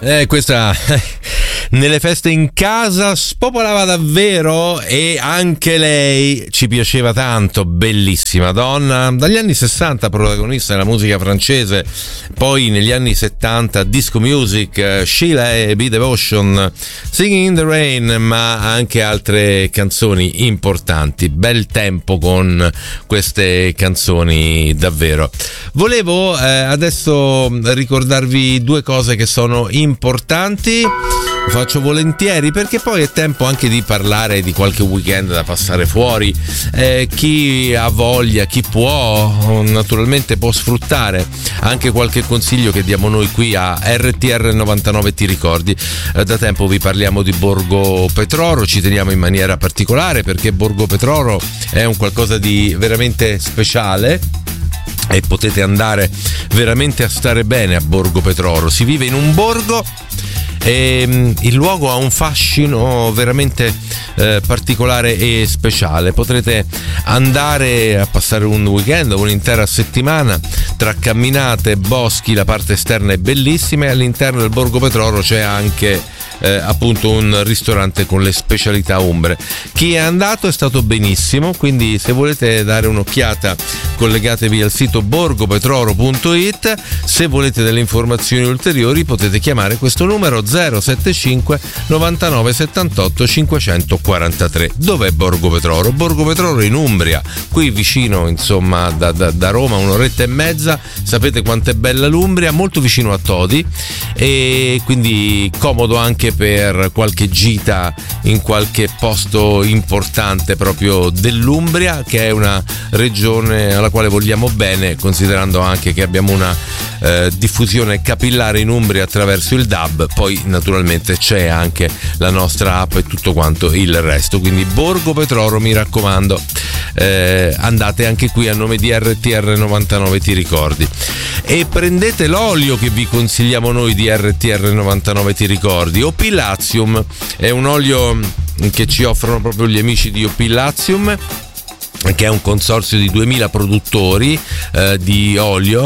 Questa nelle feste in casa spopolava davvero, e anche lei ci piaceva tanto, bellissima donna, dagli anni 60 protagonista della musica francese, poi negli anni 70 disco music, Sheila e Be Devotion, Singing in the Rain, ma anche altre canzoni importanti. Bel tempo con queste canzoni davvero. Volevo adesso ricordarvi due cose che sono importanti. Lo faccio volentieri perché poi è tempo anche di parlare di qualche weekend da passare fuori. Chi ha voglia, chi può, naturalmente può sfruttare anche qualche consiglio che diamo noi qui a RTR 99 Ti ricordi. Da tempo vi parliamo di Borgo Petroro, ci teniamo in maniera particolare perché Borgo Petroro è un qualcosa di veramente speciale e potete andare veramente a stare bene a Borgo Petroro. Si vive in un borgo e il luogo ha un fascino veramente particolare e speciale. Potrete andare a passare un weekend, un'intera settimana tra camminate, boschi, la parte esterna è bellissima, e all'interno del Borgo Petroro c'è anche appunto un ristorante con le specialità umbre. Chi è andato è stato benissimo, quindi se volete dare un'occhiata collegatevi al sito borgopetroro.it. Se volete delle informazioni ulteriori potete chiamare questo numero 075 99 78 543. Dov'è Borgo Petroro? Borgo Petroro in Umbria, qui vicino, insomma, da Roma, un'oretta e mezza. Sapete quanto è bella l'Umbria, molto vicino a Todi, e quindi comodo anche per qualche gita in qualche posto importante proprio dell'Umbria, che è una regione alla quale vogliamo bene, considerando anche che abbiamo una diffusione capillare in Umbria attraverso il DAB. Poi naturalmente c'è anche la nostra app e tutto quanto il resto. Quindi Borgo Petroro, mi raccomando, andate anche qui a nome di RTR 99 Ti ricordi, e prendete l'olio che vi consigliamo noi di RTR 99 Ti ricordi. Opilazium è un olio che ci offrono proprio gli amici di Opilazium, che è un consorzio di 2000 produttori di olio,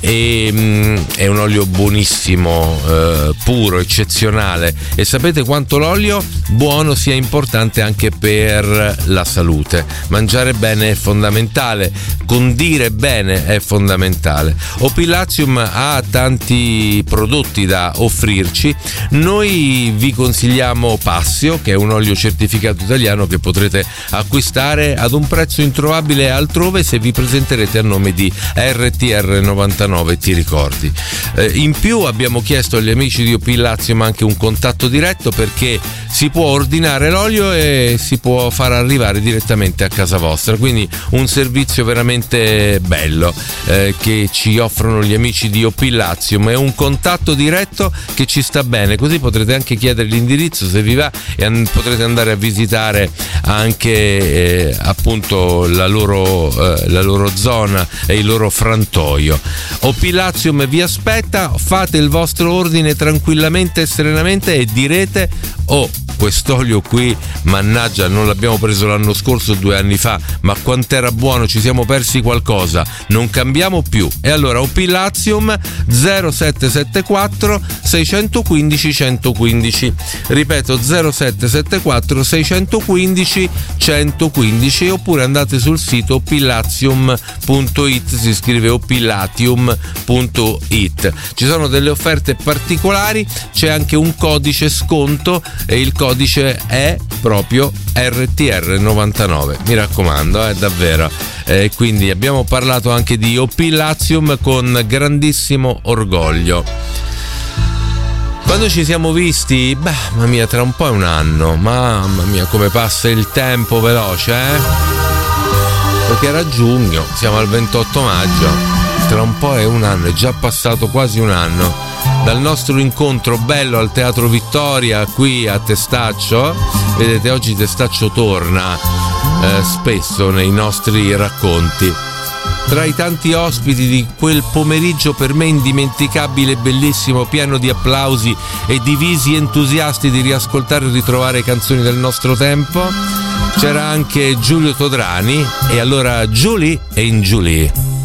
e è un olio buonissimo, puro, eccezionale. E sapete quanto l'olio buono sia importante anche per la salute. Mangiare bene è fondamentale, condire bene è fondamentale. Opilazium ha tanti prodotti da offrirci. Noi vi consigliamo Passio, che è un olio certificato italiano che potrete acquistare ad un prezzo introvabile altrove se vi presenterete a nome di RTR 99 Ti ricordi. In più abbiamo chiesto agli amici di Opilazium anche un contatto diretto, perché si può ordinare l'olio e si può far arrivare direttamente a casa vostra, quindi un servizio veramente bello che ci offrono gli amici di Opilazium. È un contatto diretto che ci sta bene, così potrete anche chiedere l'indirizzo se vi va, e potrete andare a visitare anche appunto la loro zona e il loro frantoio. Opilazium vi aspetta, fate il vostro ordine tranquillamente e serenamente e direte: oh, quest'olio qui, mannaggia, non l'abbiamo preso l'anno scorso, 2 anni fa, ma quant'era buono, ci siamo persi qualcosa, non cambiamo più. E allora Opilazium 0774 615 115, ripeto 0774 615 115, oppure andate sul sito opilazium.it, si scrive opilatium.it. Ci sono delle offerte particolari, c'è anche un codice sconto e il codice è proprio RTR99, mi raccomando, davvero. Quindi abbiamo parlato anche di Opilazium con grandissimo orgoglio. Quando ci siamo visti, mamma mia, tra un po' è un anno, mamma mia come passa il tempo veloce, perché era giugno, siamo al 28 maggio, tra un po' è un anno, è già passato quasi un anno dal nostro incontro bello al Teatro Vittoria qui a Testaccio. Vedete, oggi Testaccio torna spesso nei nostri racconti. Tra i tanti ospiti di quel pomeriggio per me indimenticabile e bellissimo, pieno di applausi e di visi entusiasti di riascoltare e ritrovare canzoni del nostro tempo, c'era anche Giulio Todrani, e allora Julie e in Julie.